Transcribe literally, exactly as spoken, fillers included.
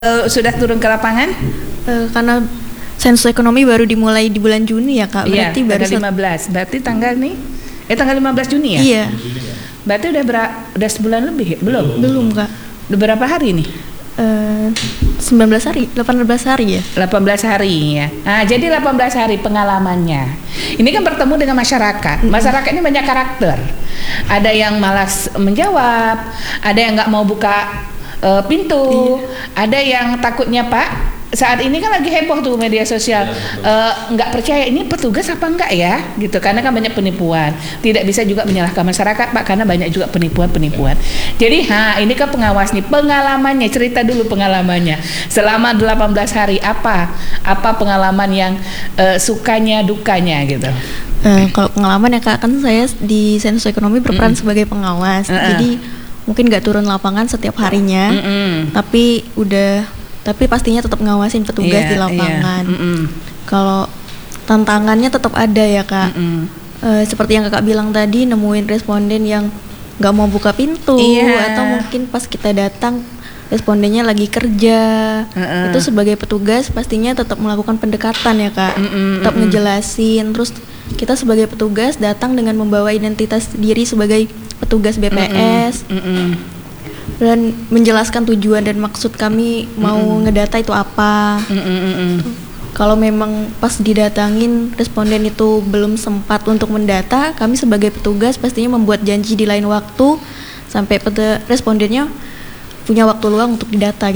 Uh, sudah turun ke lapangan? Uh, karena sensus ekonomi baru dimulai di bulan Juni ya Kak. Berarti iya, baru tanggal lima belas. Berarti tanggal nih eh tanggal lima belas Juni ya? Iya. Berarti udah ber- udah sebulan lebih ya? Belum? Belum Kak. Udah berapa hari nih? Uh, sembilan belas hari, delapan belas hari ya? delapan belas hari ya. Nah, jadi delapan belas hari pengalamannya. Ini kan bertemu dengan masyarakat. Masyarakat ini banyak karakter. Ada yang malas menjawab, ada yang nggak mau buka uh, pintu, iya. Ada yang takutnya Pak. Saat ini kan lagi heboh tuh media sosial, nggak uh, percaya ini petugas apa enggak ya, gitu. Karena kan banyak penipuan. Tidak bisa juga menyalahkan masyarakat Pak, karena banyak juga penipuan-penipuan. Jadi, ha, ini kan pengawas nih, pengalamannya, cerita dulu pengalamannya. Selama delapan belas hari apa, apa pengalaman yang uh, sukanya, dukanya gitu. Uh, kalau pengalaman ya Kak, kan saya di sensus ekonomi berperan mm-hmm. sebagai pengawas. Uh-uh. Jadi mungkin nggak turun lapangan setiap harinya, mm-hmm. tapi udah tapi pastinya tetap ngawasin petugas yeah, di lapangan. Yeah. Mm-hmm. Kalau tantangannya tetap ada ya Kak. Mm-hmm. Uh, seperti yang Kakak bilang tadi, nemuin responden yang nggak mau buka pintu, yeah. Atau mungkin pas kita datang respondennya lagi kerja. Uh-uh. Itu sebagai petugas pastinya tetap melakukan pendekatan ya Kak. Mm-hmm. Tetap ngejelasin. Terus kita sebagai petugas datang dengan membawa identitas diri sebagai petugas B P S. Mm-hmm. Mm-hmm. Dan menjelaskan tujuan dan maksud kami mau mm-hmm. ngedata itu apa. Mm-hmm. Kalau memang pas didatangin responden itu belum sempat untuk mendata, kami sebagai petugas pastinya membuat janji di lain waktu sampai respondennya punya waktu luang untuk didata.